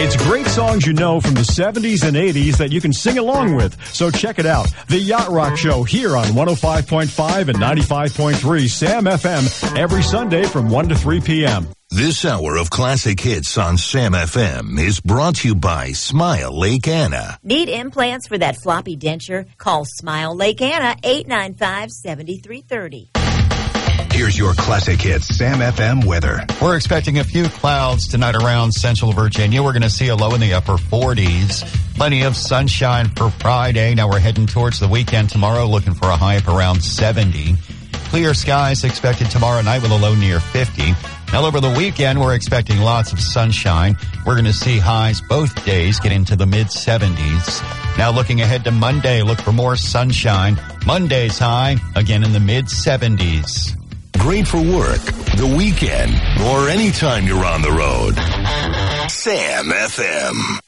It's great songs you know from the 70s and 80s that you can sing along with. So check it out. The Yacht Rock Show here on 105.5 and 95.3 Sam FM every Sunday from 1 to 3 p.m. This hour of classic hits on Sam FM is brought to you by Smile Lake Anna. Need implants for that floppy denture? Call Smile Lake Anna, 895-7330. Here's your classic hits Sam FM weather. We're expecting a few clouds tonight around central Virginia. We're going to see a low in the upper 40s. Plenty of sunshine for Friday. Now we're heading towards the weekend tomorrow, looking for a high of around 70. Clear skies expected tomorrow night with a low near 50. Now over the weekend, we're expecting lots of sunshine. We're going to see highs both days get into the mid-70s. Now looking ahead to Monday, look for more sunshine. Monday's high, again in the mid-70s. Great for work, the weekend, or anytime you're on the road. Sam FM.